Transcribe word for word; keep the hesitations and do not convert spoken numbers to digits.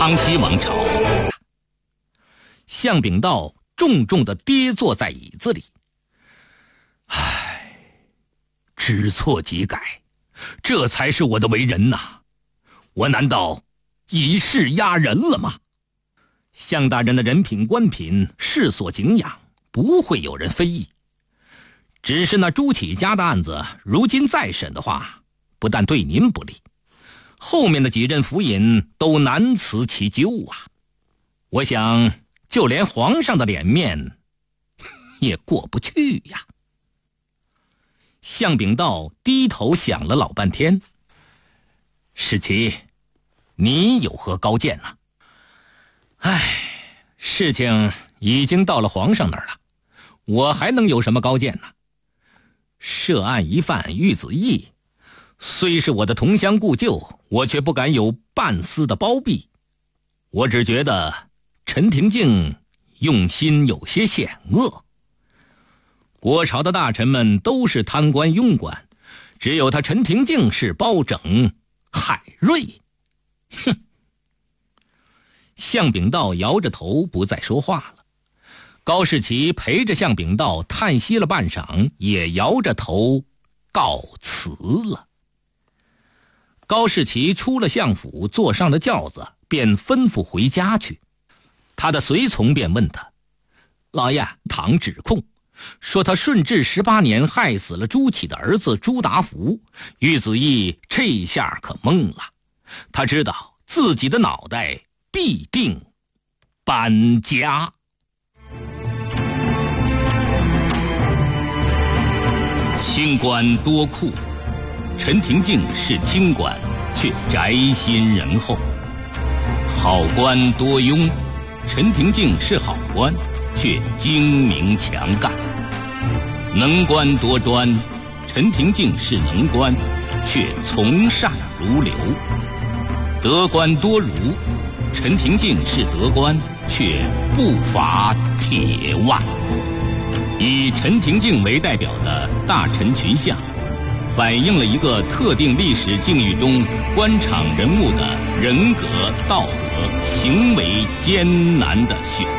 康熙王朝。项秉道重重地跌坐在椅子里。唉，知错即改，这才是我的为人呐！我难道以势压人了吗？项大人的人品官品，世所敬仰，不会有人非议。只是那朱启家的案子，如今再审的话，不但对您不利，后面的几任府尹都难辞其咎啊！我想，就连皇上的脸面也过不去呀。项秉道低头想了老半天。世奇，你有何高见呢？唉，事情已经到了皇上那儿了，我还能有什么高见呢？涉案一犯玉子义，虽是我的同乡故旧，我却不敢有半丝的包庇。我只觉得陈廷敬用心有些险恶。国朝的大臣们都是贪官庸官，只有他陈廷敬是包拯、海瑞。哼！项秉道摇着头不再说话了。高士奇陪着项秉道叹息了半晌，也摇着头告辞了。高士奇出了相府，坐上了轿子，便吩咐回家去。他的随从便问他：老爷，唐指控说他顺治十八年害死了朱启的儿子朱达福。玉子义这下可懵了，他知道自己的脑袋必定搬家。清官多酷，陈廷敬是清官，却宅心仁厚；好官多庸，陈廷敬是好官，却精明强干；能官多专，陈廷敬是能官，却从善如流；得官多儒，陈廷敬是得官，却不乏铁腕。以陈廷敬为代表的大臣群像，反映了一个特定历史境遇中官场人物的人格、道德、行为艰难的选